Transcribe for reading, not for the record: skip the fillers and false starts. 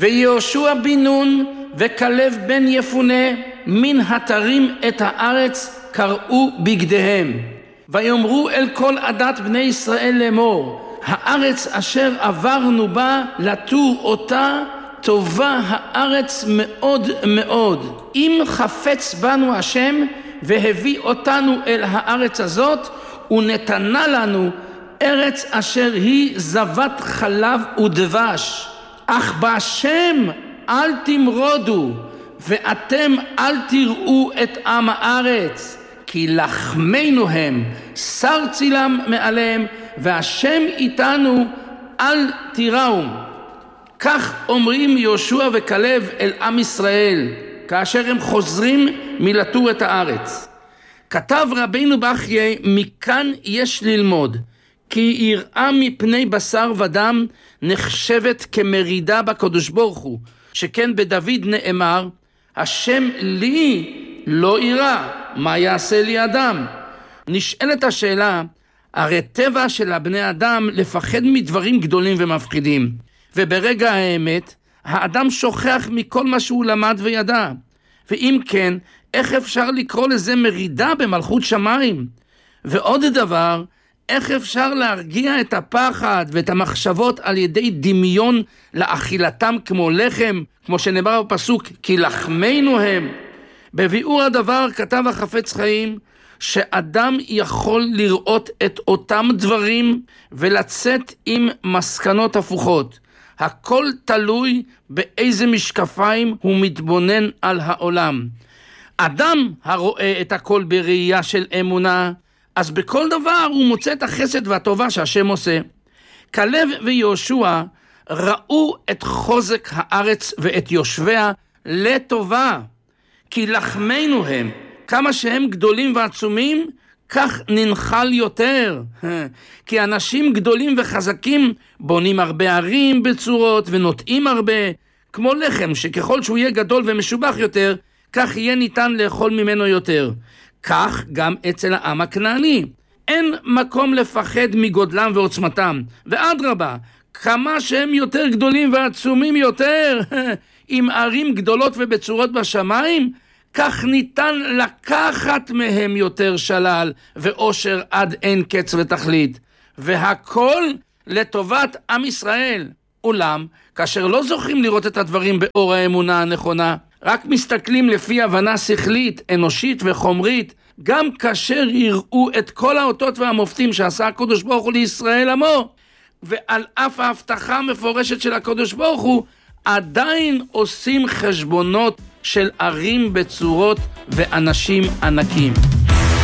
ויהושע בן נון וכלב בן יפונה מן התרים את הארץ קרעו בגדיהם. ויאמרו אל כל עדת בני ישראל לאמור, הארץ אשר עברנו בה לתור אותה, טובה הארץ מאוד מאוד. אם חפץ בנו השם והביא אותנו אל הארץ הזאת, ונתנה לנו ארץ אשר היא זבת חלב ודבש. אך בהשם אל תמרודו, ואתם אל תראו את עם הארץ, כי לחמנו הם, שר צילם מעליהם, והשם איתנו אל תיראו. כך אומרים יהושע וכלב אל עם ישראל, כאשר הם חוזרים מלתור את הארץ. כתב רבינו בחייה, מכאן יש ללמוד, כי יראה מפני בשר ודם נחשבת כמרידה בקדוש ברוך הוא, שכן בדוד נאמר, השם לי לא ירא, מה יעשה לי אדם? נשאלת השאלה, הרי טבע של הבני אדם לפחד מדברים גדולים ומפחידים, וברגע האמת, האדם שוכח מכל מה שהוא למד וידע. ואם כן, איך אפשר לקרוא לזה מרידה במלכות שמיים? ועוד דבר, איך אפשר להרגיע את הפחד ואת המחשבות על ידי דמיון לאכילתם כמו לחם, כמו שנאמר בפסוק, כי לחמנו הם? בביאור הדבר כתב החפץ חיים, שאדם יכול לראות את אותם דברים ולצאת עם מסקנות הפוכות. הכל תלוי באיזה משקפיים הוא מתבונן על העולם. אדם הרואה את הכל בראייה של אמונה, אז בכל דבר הוא מוצא את החסד והטובה שהשם עושה. כלב ויהושע ראו את חוזק הארץ ואת יושביה לטובה, כי לחמנו הם, כמה שהם גדולים ועצומים, כך ננחל יותר. כי אנשים גדולים וחזקים בונים הרבה ערים בצורות ונוטעים הרבה, כמו לחם שככל שהוא יהיה גדול ומשובח יותר, כך יהיה ניתן לאכול ממנו יותר. כך גם אצל העם הכנעני. אין מקום לפחד מגודלם ועוצמתם, ואדרבה, כמה שהם יותר גדולים ועצומים יותר, עם ערים גדולות ובצורות בשמיים, כך ניתן לקחת מהם יותר שלל ואושר עד אין קץ ותכלית, והכל לטובת עם ישראל. אולם, כאשר לא זוכים לראות את הדברים באור האמונה הנכונה, רק מסתכלים לפי הבנה שכלית, אנושית וחומרית, גם כאשר יראו את כל האותות והמופתים שעשה הקדוש ברוך הוא לישראל עמו, ועל אף ההבטחה המפורשת של הקדוש ברוך הוא, עדיין עושים חשבונות של ערים בצורות ואנשים ענקים.